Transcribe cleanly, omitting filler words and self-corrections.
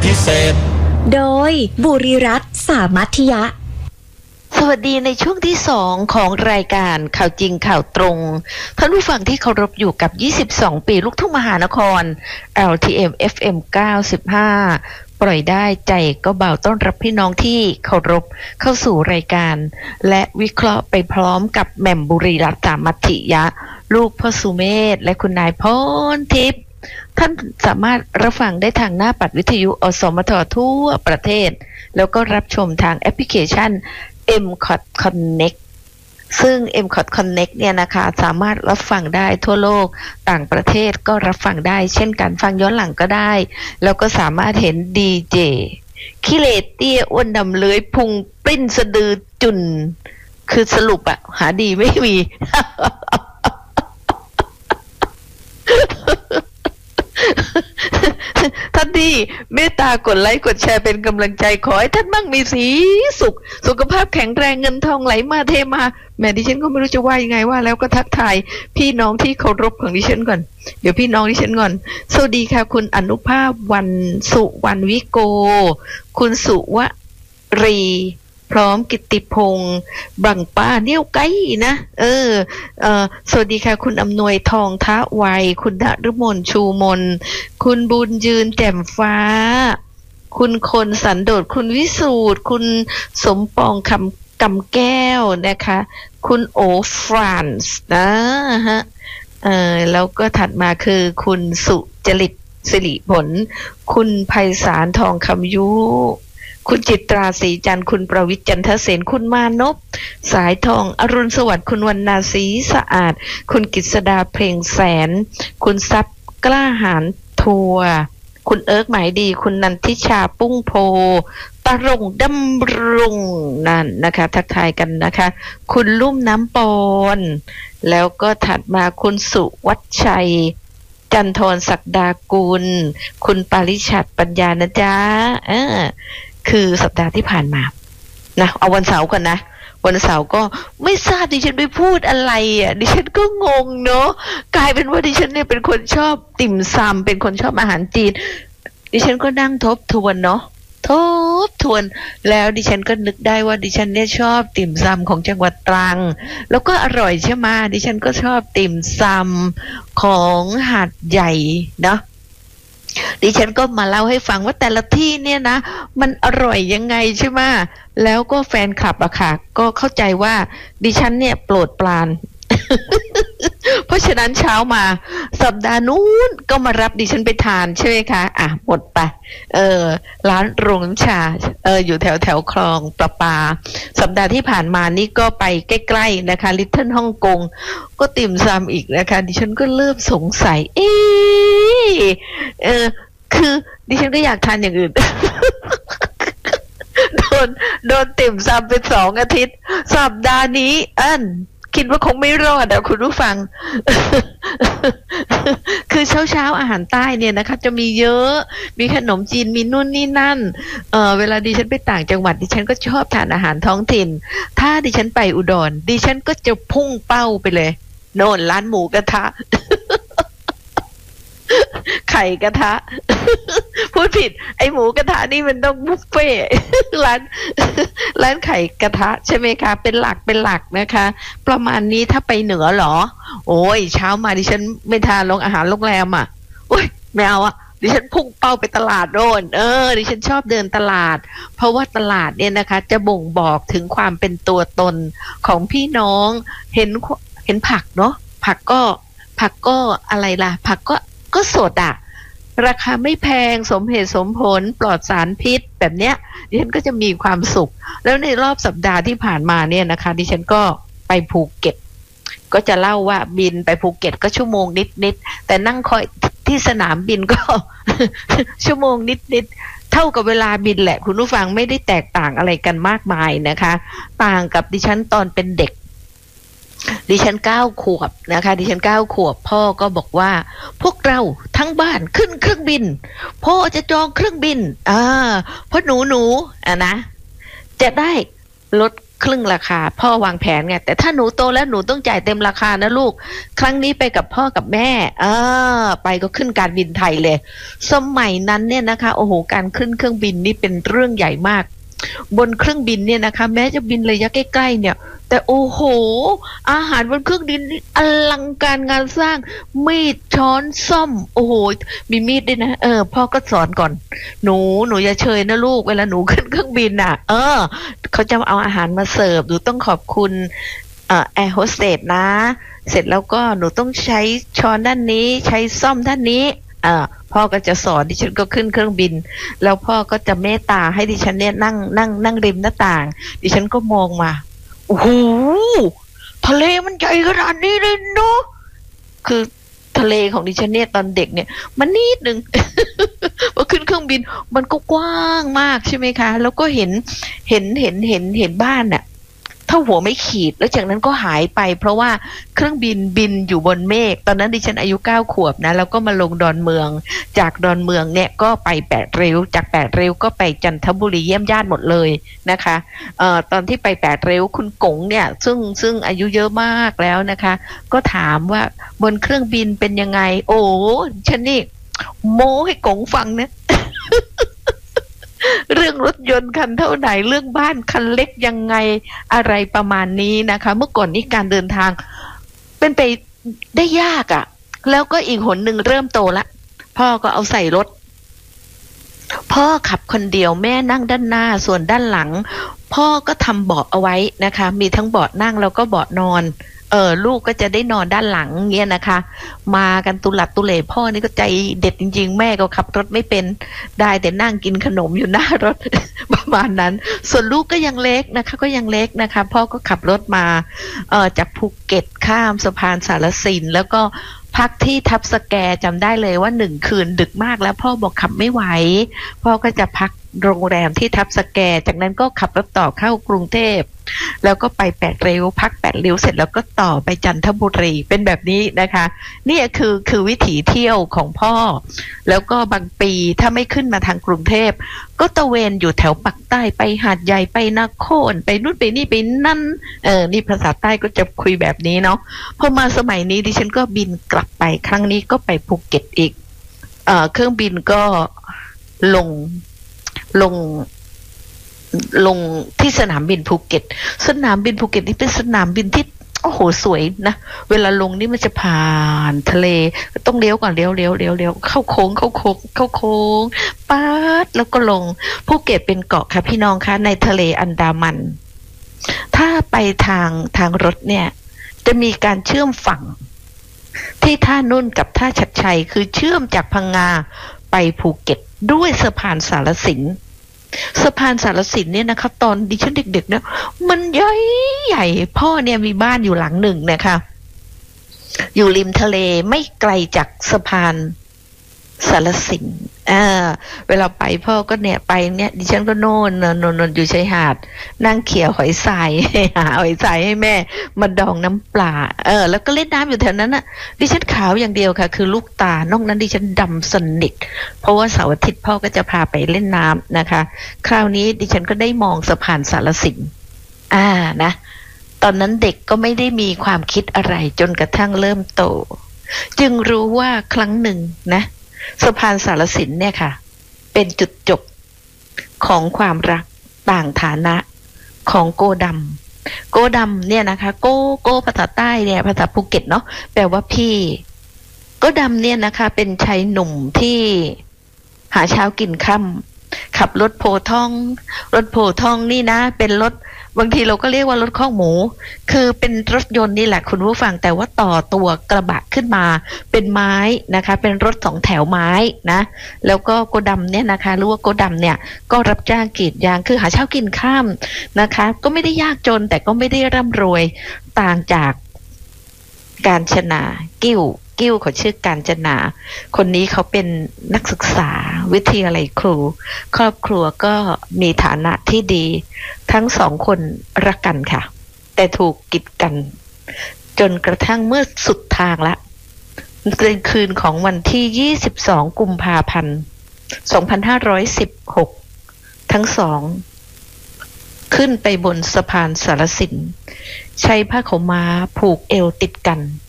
พิเศษโดยบุรีรัตน์สามัคยะสวัสดีในช่วงที่2ของรายการข่าวจริงข่าวตรงท่านผู้ฟังที่เคารพอยู่กับ22ปีลูกทุ่งมหานคร LTM FM 95ปล่อยได้ใจก็เบาต้อนรับพี่น้องที่เคารพเข้าสู่รายการและวิเคราะห์ไปพร้อมกับแหม่มบุรีรัตน์สามัคยะลูกพ่อสุเมธและคุณนายพรทิพย์ท่านสามารถรับฟังได้ทางหน้าปัดวิทยุอสมททั่วประเทศแล้วก็รับชมทางแอปพลิเคชัน MCOT Connect ซึ่ง MCOT Connect เนี่ยนะคะสามารถรับฟังได้ทั่วโลกต่างประเทศก็รับฟังได้เช่นกันฟังย้อนหลังก็ได้แล้วก็สามารถเห็นดีเจขี้เหร่เตี้ยอ้วนดำเลื้อยพุงปริ้นสะดือจุนคือสรุปอะหาดีไม่มี ท่านที่เมตตากดไลค์กดแชร์เป็นกำลังใจขอให้ท่านมั่งมีสีสุขสุขภาพแข็งแรงเงินทองไหลมาเทมาแม่ดิฉันก็ไม่รู้จะว่ายังไงว่าแล้วก็ทักทายพี่น้องที่เคารพของดิฉันก่อนเดี๋ยวพี่น้องดิฉันก่อนสวัสดีค่ะคุณอนุภาพวันสุวรรณวิโกคุณสุวรีพร้อมกิตติพงษ์บังป้าเนี่ยวไกลนะสวัสดีค่ะคุณอำนวยทองทะไวคุณณฤมลชูมนคุณบุญยืนแจ่มฟ้าคุณคนสันโดษคุณวิสูตรคุณสมปองกำแก้วนะคะคุณโอฟรานซ์นะฮะแล้วก็ถัดมาคือคุณสุจริตสิริผลคุณไพศาลทองคำยุคุณจิตราศรีจันทร์คุณประวิตรจันทเสนคุณมานพสายทองอรุณสวัสดิ์คุณวรรณาศรีสะอาดคุณกฤษดาเพลงแสนคุณทรัพย์กล้าหาญทัวคุณเอิร์กหมายดีคุณนันทิชาปุ้งโพตะรงดำรงนั่นนะคะทักทายกันนะคะคุณลุ่มน้ำปอนแล้วก็ถัดมาคุณสุวัชชัยจันทรศักดากุลคุณปาริชัดปัญญานะจ๊ะคือสัปดาห์ที่ผ่านมานะเอาวันเสาร์ก่อนนะวันเสาร์ก็ไม่ทราบดิฉันไปพูดอะไรอ่ะดิฉันก็งงเนาะกลายเป็นว่าดิฉันเนี่ยเป็นคนชอบติ่มซำเป็นคนชอบอาหารจีนดิฉันก็นั่งทบทวนเนาะทบทวนแล้วดิฉันก็นึกได้ว่าดิฉันเนี่ยชอบติ่มซำของจังหวัดตรังแล้วก็อร่อยใช่ไหมดิฉันก็ชอบติ่มซำของหาดใหญ่เนาะดิฉันก็มาเล่าให้ฟังว่าแต่ละที่เนี่ยนะมันอร่อยยังไงใช่ไหมแล้วก็แฟนคลับอะค่ะก็เข้าใจว่าดิฉันเนี่ยโปรดปราน เพราะฉะนั้นเช้ามาสัปดาห์นู้นก็มารับดิฉันไปทานใช่ไหมคะหมดไปร้านโรงน้ำชาอยู่แถวคลองประปาสัปดาห์ที่ผ่านมานี่ก็ไปใกล้ๆนะคะลิตเติ้ลฮ่องกงก็ติ่มซำอีกนะคะดิฉันก็เริ่มสงสัยคือดิฉันก็อยากทานอย่างอื่น โดนติ่มซำเป็น2 อาทิตย์สัปดาห์นี้คิดว่าคงไม่รอดคุณผู้ฟัง คือเช้าอาหารใต้เนี่ยนะคะจะมีเยอะมีขนมจีนมีนู่นนี่นั่นเวลาดิฉันไปต่างจังหวัดดิฉันก็ชอบทานอาหารท้องถิ่นถ้าดิฉันไปอุดรดิฉันก็จะพุ่งเป้าไปเลยโน่นร้านหมูกระทะ ไข่กระทะ พูดผิดไอหมูกระทะนี่มันต้องบุฟเฟ่ ร้านไข่กระทะใช่ไหมคะเป็นหลักนะคะประมาณนี้ถ้าไปเหนือเหรอโอ้ยเช้ามาดิฉันไม่ทานอาหารโรงแรมโอ้ยไม่เอาดิฉันพุ่งเป้าไปตลาดโน่นดิฉันชอบเดินตลาดเพราะว่าตลาดเนี่ยนะคะจะบ่งบอกถึงความเป็นตัวตนของพี่น้องเห็นผักเนาะผักก็อะไรล่ะผักก็สดราคาไม่แพงสมเหตุสมผลปลอดสารพิษแบบเนี้ยดิฉันก็จะมีความสุขแล้วในรอบสัปดาห์ที่ผ่านมาเนี่ยนะคะดิฉันก็ไปภูเก็ตก็จะเล่าว่าบินไปภูเก็ตก็ชั่วโมงนิดแต่นั่งคอยที่สนามบินก็ ชั่วโมงนิดเท่ากับเวลาบินแหละคุณผู้ฟังไม่ได้แตกต่างอะไรกันมากมายนะคะต่างกับดิฉันตอนเป็นเด็กดิฉัน9 ขวบนะคะดิฉัน9 ขวบพ่อก็บอกว่าพวกเราทั้งบ้านขึ้นเครื่องบินพ่อจะจองเครื่องบินเพราะหนูนะจะได้ลดครึ่งราคาพ่อวางแผนไงแต่ถ้าหนูโตแล้วหนูต้องจ่ายเต็มราคานะลูกครั้งนี้ไปกับพ่อกับแม่ไปก็ขึ้นการบินไทยเลยสมัยนั้นเนี่ยนะคะโอ้โหการขึ้นเครื่องบินนี่เป็นเรื่องใหญ่มากบนเครื่องบินเนี่ยนะคะแม้จะบินระยะใกล้ๆเนี่ยแต่โอ้โหอาหารบนเครื่องบินนี่อลังการงานสร้างมีดช้อนส้อมโอ้โหมีมีดด้วยนะพ่อก็สอนก่อนหนูอย่าเชยนะลูกเวลาหนูขึ้นเครื่องบินอ่ะเขาจะเอาอาหารมาเสิร์ฟหนูต้องขอบคุณแอร์โฮสเตสนะเสร็จแล้วก็หนูต้องใช้ช้อนด้านนี้ใช้ซ่อมด้านนี้พ่อก็จะสอนดิฉันก็ขึ้นเครื่องบินแล้วพ่อก็จะเมตตาให้ดิฉันเนี่ยนั่งริมหน้าต่างดิฉันก็มองมาโอ้โหทะเลมันใหญ่ขนาดนี้เลยเนาะคือทะเลของดิฉันเนี่ยตอนเด็กเนี่ยมันนิดนึง พอขึ้นเครื่องบินมันก็กว้างมากใช่ไหมคะแล้วก็เห็นบ้านน่ะถ้าหัวไม่ขีดแล้วจากนั้นก็หายไปเพราะว่าเครื่องบินอยู่บนเมฆตอนนั้นดิฉันอายุ9 ขวบนะแล้วก็มาลงดอนเมืองจากดอนเมืองเนี่ยก็ไป8 ริ้วจาก8 ริ้วก็ไปจันทบุรีเยี่ยมญาติหมดเลยนะคะตอนที่ไป8 ริ้วคุณกงเนี่ยซึ่งอายุเยอะมากแล้วนะคะก็ถามว่าบนเครื่องบินเป็นยังไงโอ้ฉันนี่โม้ให้กงฟังนะ เรื่องรถยนต์คันเท่าไหร่เรื่องบ้านคันเล็กยังไงอะไรประมาณนี้นะคะเมื่อก่อนนี้การเดินทางเป็นไปได้ยากอะ่ะแล้วก็อีกหนหนึ่งเริ่มโตละพ่อก็เอาใส่รถพ่อขับคนเดียวแม่นั่งด้านหน้าส่วนด้านหลังพ่อก็ทำเบาะเอาไว้นะคะมีทั้งเบาะนั่งแล้วก็เบาะนอนลูกก็จะได้นอนด้านหลังเงี้ยนะคะมากันตุลัดตุเหล่พ่อนี่ก็ใจเด็ดจริงๆแม่ก็ขับรถไม่เป็นได้แต่นั่งกินขนมอยู่หน้ารถ ประมาณนั้นส่วนลูกก็ยังเล็กนะคะพ่อก็ขับรถมาจากภูเก็ตข้ามสะพานสารสินแล้วก็พักที่ทับสแกจำได้เลยว่า1 คืนดึกมากแล้วพ่อบอกขับไม่ไหวพ่อก็จะพักโรงแรมที่ทับสแกจากนั้นก็ขับรถต่อเข้ากรุงเทพแล้วก็ไป8 ริ้วพัก8 ริ้วเสร็จแล้วก็ต่อไปจันทบุรีเป็นแบบนี้นะคะนี่คือวิถีเที่ยวของพ่อแล้วก็บางปีถ้าไม่ขึ้นมาทางกรุงเทพก็ตะเวนอยู่แถวปักใต้ไปหาดใหญ่ไปนครไปนู่นไปนี่ไปนั่นนี่ภาษาใต้ก็จะคุยแบบนี้เนาะพอมาสมัยนี้ดิฉันก็บินกลับไปครั้งนี้ก็ไปภูเก็ตอีกเครื่องบินก็ลงที่สนามบินภูเก็ตสนามบินภูเก็ตนี่เป็นสนามบินที่โอ้โหสวยนะเวลาลงนี่มันจะผ่านทะเลต้องเลี้ยวก่อนเลี้ยวเข้าโค้งป๊าดแล้วก็ลงภูเก็ตเป็นเกาะค่ะพี่น้องคะในทะเลอันดามันถ้าไปทางรถเนี่ยจะมีการเชื่อมฝั่งที่ท่านุ่นกับท่าชัดชัยคือเชื่อมจากพังงาไปภูเก็ตด้วยสะพานสารสินสะพานสารสินเนี่ยนะคะตอนดิฉันเด็กๆเนี่ยมันใหญ่พ่อเนี่ยมีบ้านอยู่หลังหนึ่งนะคะอยู่ริมทะเลไม่ไกลจากสะพานสารสินเวลาไปพ่อก็เนี่ยไปเนี่ยดิฉันก็โน่นอยู่ชายหาดนั่งเขี่ยหอยทรายหาหอยทรายให้แม่มาดองน้ำปลาแล้วก็เล่นน้ำอยู่แถวนั้นน่ะดิฉันขาวอย่างเดียวค่ะคือลูกตานอกนั้นดิฉันดำสนิทเพราะว่าเสาร์อาทิตย์พ่อก็จะพาไปเล่นน้ำนะคะคราวนี้ดิฉันก็ได้มองสะพานสารสินนะตอนนั้นเด็กก็ไม่ได้มีความคิดอะไรจนกระทั่งเริ่มโตจึงรู้ว่าครั้งหนึ่งนะสะพานสารสินเนี่ยค่ะเป็นจุดจบของความรักต่างฐานะของโกดำเนี่ยนะคะโกภาษาใต้เนี่ยภาษาภูเก็ตเนาะแปลว่าพี่โกดำเนี่ยนะคะเป็นชายหนุ่มที่หาเช้ากินค่ำขับรถโพท่องนี่นะเป็นรถบางทีเราก็เรียกว่ารถข้องหมูคือเป็นรถยนต์นี่แหละคุณผู้ฟังแต่ว่าต่อตัวกระบะขึ้นมาเป็นไม้นะคะเป็นรถ2 แถวไม้นะแล้วก็โกดำเนี่ยนะคะรู้ว่าโกดำเนี่ยก็รับจ้างกรีดยางคือหาเช้ากินข้ามนะคะก็ไม่ได้ยากจนแต่ก็ไม่ได้ร่ำรวยต่างจากการชนากิ้วเขาชื่อการจนาคนนี้เขาเป็นนักศึกษาวิทยาลัยครูครอบครัวก็มีฐานะที่ดีทั้ง2 คนรักกันค่ะแต่ถูกกีดกันจนกระทั่งเมื่อสุดทางละเป็นคืนของวันที่22 กุมภาพันธ์ 2516ทั้ง2 ขึ้นไปบนสะพานสารสินใช้ผ้าขาวม้าผูกเอวติดกัน